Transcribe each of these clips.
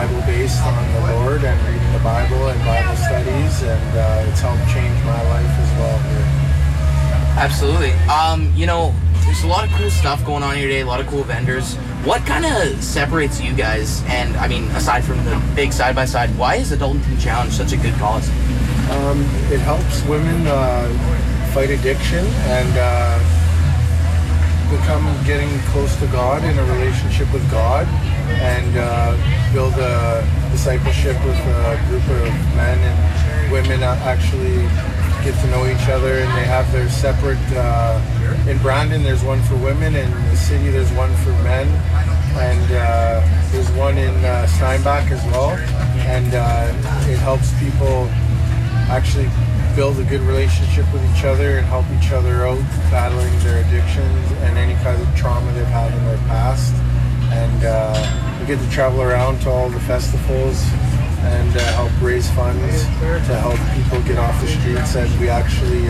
Bible based on the Lord and reading the Bible and Bible studies, and it's helped change my life as well here. Absolutely. There's a lot of cool stuff going on here today, a lot of cool vendors. What kind of separates you guys? And I mean, aside from the big side-by-side, why is Adult and Teen Challenge such a good cause? It helps women fight addiction and become getting close to God, in a relationship with God, and build a discipleship with a group of men and women actually get to know each other, and they have their separate, in Brandon there's one for women, in the city there's one for men, and there's one in Steinbach as well, and it helps people actually build a good relationship with each other and help each other out battling their addictions and any kind of trauma they've had in their past. And we get to travel around to all the festivals and help raise funds to help people get off the streets. And we actually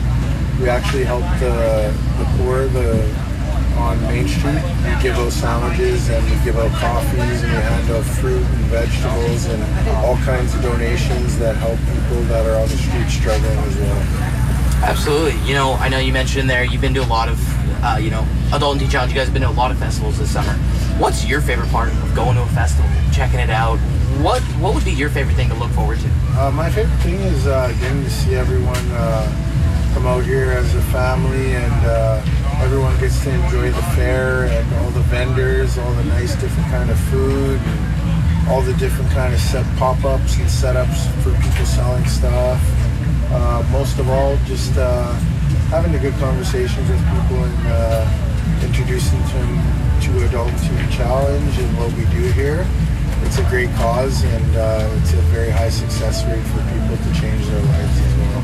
help the poor on Main Street. We give out sandwiches and we give out coffees and we hand out fruit and vegetables and all kinds of donations that help people that are on the street struggling as well. Absolutely. I know you mentioned there you've been to a lot of, Adult and Teen Challenge. You guys have been to a lot of festivals this summer. What's your favorite part of going to a festival, checking it out? What would be your favorite thing to look forward to? My favorite thing is getting to see everyone come out here as a family, and everyone gets to enjoy the fair and all the vendors, all the nice different kind of food, and all the different kind of set pop-ups and setups for people selling stuff. Most of all, just having a good conversations with people and introducing them to Adult and Teen Challenge and what we do here. It's a great cause, and it's a very high success rate for people to change their lives as well.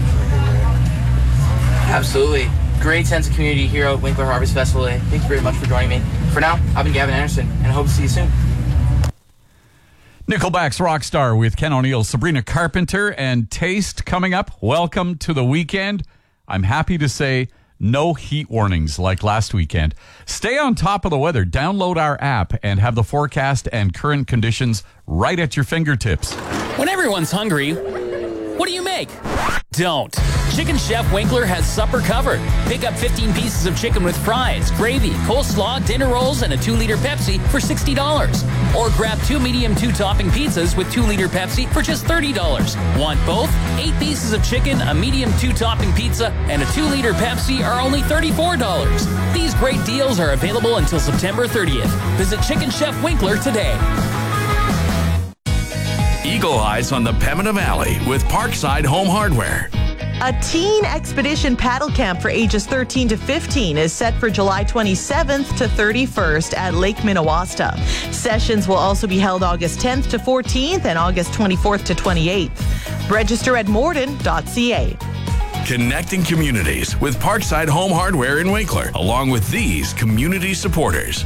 Absolutely. Great sense of community here at Winkler Harvest Festival today. Thank you very much for joining me. For now, I've been Gavin Anderson, and I hope to see you soon. Nickelback's Rockstar with Ken O'Neill, Sabrina Carpenter, and Taste coming up. Welcome to the weekend. I'm happy to say no heat warnings like last weekend. Stay on top of the weather. Download our app and have the forecast and current conditions right at your fingertips. When everyone's hungry, what do you make? Don't. Chicken Chef Winkler has supper covered. Pick up 15 pieces of chicken with fries, gravy, coleslaw, dinner rolls, and a 2-liter Pepsi for $60. Or grab 2 medium 2-topping pizzas with 2-liter Pepsi for just $30. Want both? 8 pieces of chicken, a medium 2-topping pizza, and a 2-liter Pepsi are only $34. These great deals are available until September 30th. Visit Chicken Chef Winkler today. Eagle Eyes on the Pembina Valley with Parkside Home Hardware. A teen expedition paddle camp for ages 13 to 15 is set for July 27th to 31st at Lake Minnewaska. Sessions will also be held August 10th to 14th and August 24th to 28th. Register at morden.ca. Connecting communities with Parkside Home Hardware in Winkler, along with these community supporters.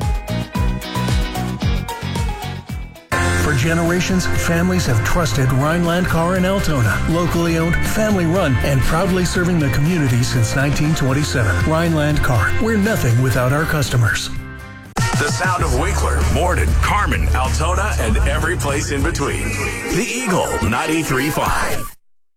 For generations, families have trusted Rhineland Car in Altona. Locally owned, family run, and proudly serving the community since 1927. Rhineland Car. We're nothing without our customers. The sound of Winkler, Morden, Carmen, Altona, and every place in between. The Eagle 93.5.